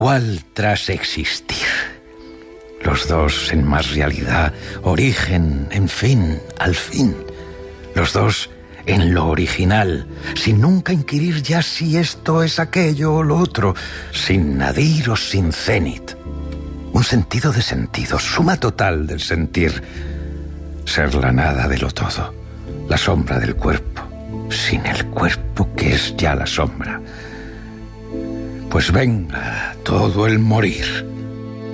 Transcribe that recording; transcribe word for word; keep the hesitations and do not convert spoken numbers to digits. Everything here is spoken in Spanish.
cual tras existir. Los dos en más realidad, origen, en fin, al fin. Los dos en lo original, sin nunca inquirir ya si esto es aquello o lo otro, sin nadir o sin cenit. Un sentido de sentido, suma total del sentir. Ser la nada de lo todo, la sombra del cuerpo, sin el cuerpo que es ya la sombra. Pues venga todo el morir.